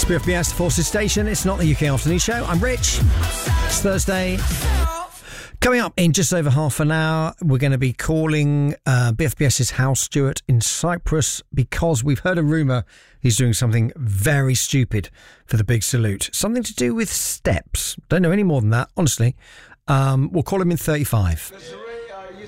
BFBS Forces Station. It's not the UK Afternoon Show. I'm Rich. It's Thursday. Coming up in just over half an hour, we're going to be calling BFBS's house steward in Cyprus because we've heard a rumour he's doing something very stupid for the big salute. Something to do with steps. Don't know any more than that, honestly. We'll call him in 35.